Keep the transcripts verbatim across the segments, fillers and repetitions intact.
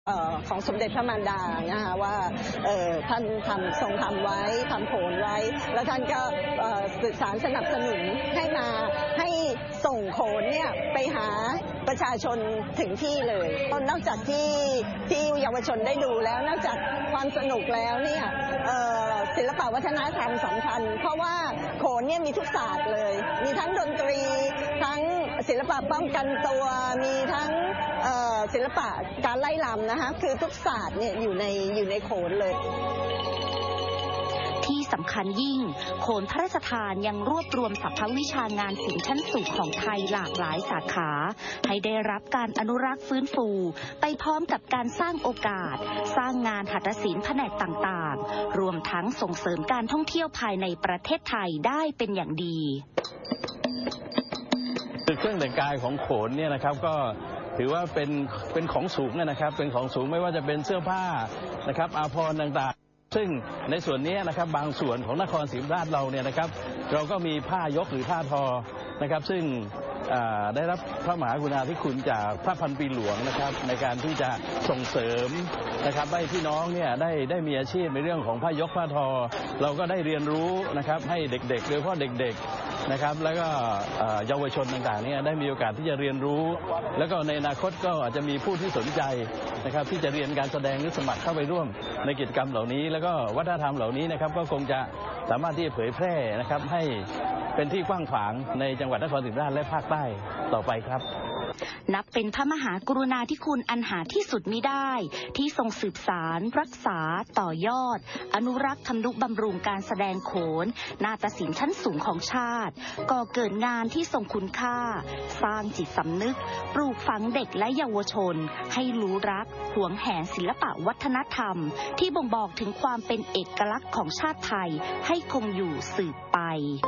ของสมเด็จพระมารดานะคะว่าท่านทำทรงทำไว้ทำโขนไว้แล้วท่านก็สื่อสารสนับสนุนให้มาให้ส่งโขนเนี่ยไปหาประชาชนถึงที่เลยนอกจากที่ที่เยาวชนได้ดูแล้วนอกจากความสนุกแล้วเนี่ยศิลปวัฒนธรรมสำคัญเพราะว่าโขนเนี่ยมีทุกศาสตร์เลยมีทั้งดนตรีทั้งศิลปะป้องกันตัวมีทั้งศิลปะการไล่ลำนะคะคือทุกศาสตร์เนี่ยอยู่ในอยู่ในโขนเลยที่สำคัญยิ่งโขนพระราชทานยังรวบรวมสรรพวิชางานศิลป์ชั้นสูงของไทยหลากหลายสาขาให้ได้รับการอนุรักษ์ฟื้นฟูไปพร้อมกับการสร้างโอกาสสร้างงานหัตถศิลป์แผนกต่างๆรวมทั้งส่งเสริมการท่องเที่ยวภายในประเทศไทยได้เป็นอย่างดีเครื่องแต่งกายของโขนเนี่ยนะครับก็ถือว่าเป็นเป็นของสูงนะครับเป็นของสูงไม่ว่าจะเป็นเสื้อผ้านะครับอาภรณ์ต่างๆซึ่งในส่วนนี้นะครับบางส่วนของนครศรีธรรมราชเราเนี่ยนะครับเราก็มีผ้ายกหรือผ้าทอนะครับซึ่งได้รับพระมหากรุณาธิคุณจากพระพันปีหลวงนะครับในการที่จะส่งเสริมนะครับให้พี่น้องเนี่ยได้ได้มีอาชีพในเรื่องของผ้ายกผ้าทอเราก็ได้เรียนรู้นะครับให้เด็กๆโดยเฉพาะเด็กๆนะครับแล้วก็เยาวชนต่างๆเนี่ยได้มีโอกาสที่จะเรียนรู้แล้วก็ในอนาคตก็อาจจะมีผู้ที่สนใจนะครับที่จะเรียนการแสดงหรือสมัครเข้าไปร่วมในกิจกรรมเหล่านี้แล้วก็วัฒนธรรมเหล่านี้นะครับก็คงจะสามารถที่จะเผยแพร่นะครับให้เป็นที่กว้างขวางในจังหวัดนครศรีธรรมราชและภาคใต้ต่อไปครับนับเป็นพระมหากรุณาธิคุณอันหาที่สุดมิได้ที่ทรงสืบสารรักษาต่อยอดอนุรักษ์ทำนุบำรุงการแสดงโขนนาฏศิลป์ชั้นสูงของชาติก่อเกิดงานที่ทรงคุณค่าสร้างจิตสำนึกปลูกฝังเด็กและเยาวชนให้รู้รักหวงแหนศิลปะวัฒนธรรมที่บ่งบอกถึงความเป็นเอกลักษณ์ของชาติไทยให้คงอยู่สืบไป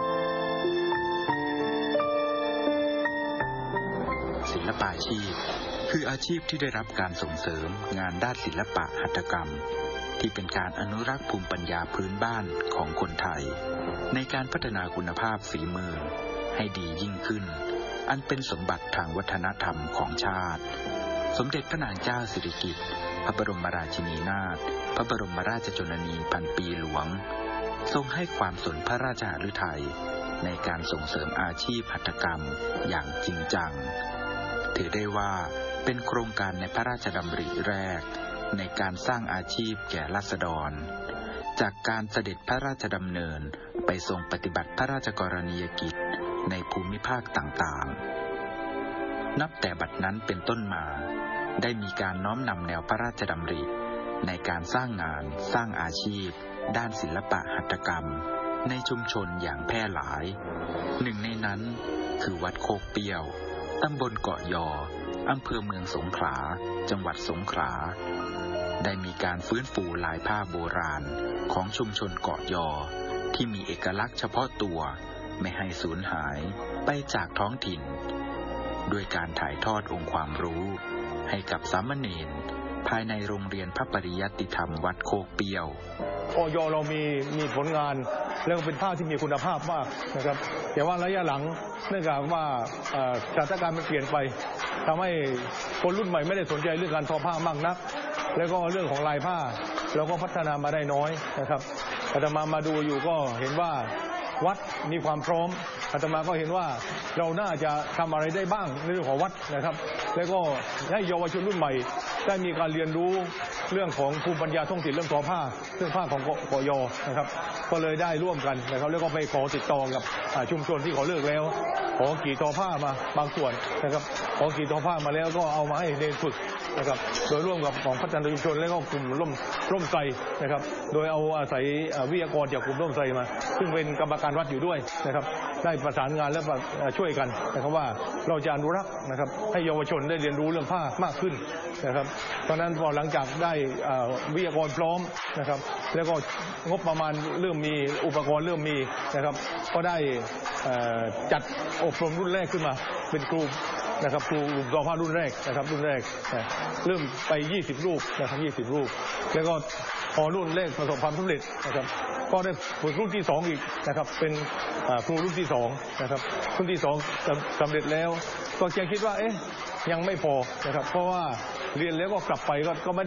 ศิลปาชีพคืออาชีพที่ได้รับการส่งเสริมงานด้านศิลปะหัตถกรรมที่เป็นการอนุรักษ์ภูมิปัญญาพื้นบ้านของคนไทยในการพัฒนาคุณภาพฝีมือให้ดียิ่งขึ้นอันเป็นสมบัติทางวัฒนธรรมของชาติสมเด็จพระนางเจ้าสิริกิติ์พระบรมราชินีนาถพระบรมราชชนนีพันปีหลวงทรงให้ความสนพระราชหฤทัยในการส่งเสริมอาชีพหัตถกรรมอย่างจริงจังถือได้ว่าเป็นโครงการในพระราชดำริแรกในการสร้างอาชีพแก่ราษฎรจากการเสด็จพระราชดำเนินไปทรงปฏิบัติพระราชกรณียกิจในภูมิภาคต่างๆนับแต่บัดนั้นเป็นต้นมาได้มีการน้อมนำแนวพระราชดำริในการสร้างงานสร้างอาชีพด้านศิลปะหัตถกรรมในชุมชนอย่างแพร่หลายหนึ่งในนั้นคือวัดโคกเปี้ยวตำบลเกาะยออำเภอเมืองสงขลาจังหวัดสงขลาได้มีการฟื้นฟูลายผ้าโบราณของชุมชนเกาะยอที่มีเอกลักษณ์เฉพาะตัวไม่ให้สูญหายไปจากท้องถิ่นด้วยการถ่ายทอดองค์ความรู้ให้กับสามเณรภายในโรงเรียนพระปริยัติธรรมวัดโคกเปี้ยวเกาะยอเรามีมีผลงานแล้วเป็นผ้าที่มีคุณภาพมากนะครับแต่ว่าระยะหลังเนื่องจากว่าสถานการณ์มันเปลี่ยนไปทำให้คนรุ่นใหม่ไม่ได้สนใจเรื่องการทอผ้ามากนักแล้วก็เรื่องของลายผ้าเราก็พัฒนามาได้น้อยนะครับอาตมามาดูอยู่ก็เห็นว่าวัดมีความพร้อมอาตมาก็เห็นว่าเราน่าจะทำอะไรได้บ้างในเรื่องของวัดนะครับแล้วก็ให้เยาวชนรุ่นใหม่ได้มีการเรียนรู้เรื่องของภูมิปัญญาท้องถิ่นเรื่องทอผ้าเรื่องผ้าของเกาะยอนะครับก็เลยได้ร่วมกันนะครับแล้วก็ไปขอติดต่อกับชุมชนที่เขาเลิกแล้วขอกี่ทอผ้ามาบางส่วนนะครับขอกี่ทอผ้ามาแล้วก็เอามาให้เรียนฝึกนะครับโดยร่วมกับของพัฒนาชุมชนและก็กลุ่มร่มร่มไทรนะครับโดยเอาอาศัยวิทยากรจากกลุ่มร่มไทรมาซึ่งเป็นกรรมการวัดอยู่ด้วยนะครับได้ประสานงานและช่วยกันนะครับว่าเราจะอนุรักษ์นะครับให้เยาวชนได้เรียนรู้เรื่องผ้ามากขึ้นนะครับเพราะนั้นพอหลังจากได้วิทยากรพร้อมนะครับแล้วก็งบประมาณเริ่มมีอุปกรณ์เริ่มมีนะครับก็ได้จัดอบรมรุ่นแรกขึ้นมาเป็นครูนะครับครูทอผ้ารุ่นแรกนะครับรุ่นแรกเริ่มไปยี่สิบรูปนะครับยี่สิบรูปแล้วก็พอรุ่นแรกประสบความสำเร็จนะครับก็ได้ฝึกรุ่นที่สองอีกนะครับเป็นครูรุ่นที่สองนะครับรุ่นที่สองสำเร็จแล้วก็ยังคิดว่าเอ๊ะยังไม่พอนะครับเพราะว่าเรียนแล้วก็กลับไปก็ไม่